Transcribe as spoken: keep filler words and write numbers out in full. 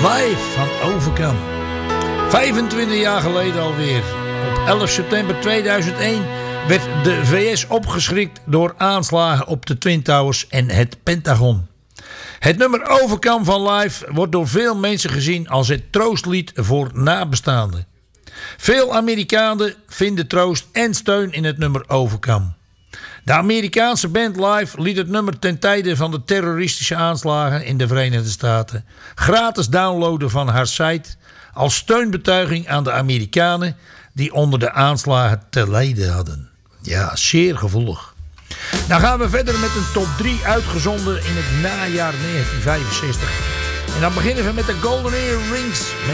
Live van Overkam. vijfentwintig jaar geleden alweer. Op elf september tweeduizend één werd de V S opgeschrikt door aanslagen op de Twin Towers en het Pentagon. Het nummer Overkam van Live wordt door veel mensen gezien als het troostlied voor nabestaanden. Veel Amerikanen vinden troost en steun in het nummer Overkam. De Amerikaanse band Live liet het nummer ten tijde van de terroristische aanslagen in de Verenigde Staten gratis downloaden van haar site als steunbetuiging aan de Amerikanen die onder de aanslagen te lijden hadden. Ja, zeer gevoelig. Dan gaan we verder met een top drie uitgezonden in het najaar negentien vijfenzestig. En dan beginnen we met de Golden Earrings.